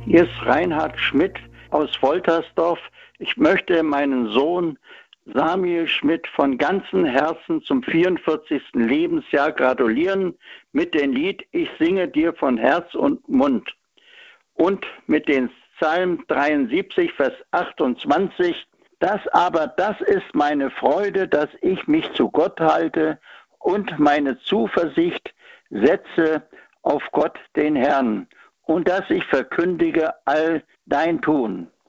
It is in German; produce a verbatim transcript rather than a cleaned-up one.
Hier ist Reinhard Schmidt aus Woltersdorf. Ich möchte meinen Sohn Samuel Schmidt von ganzem Herzen zum vierundvierzigsten Lebensjahr gratulieren mit dem Lied Ich singe dir von Herz und Mund und mit den Psalm dreiundsiebzig, Vers achtundzwanzig. Das aber, das ist meine Freude, dass ich mich zu Gott halte und meine Zuversicht setze auf Gott den Herrn und dass ich verkündige all dein Tun.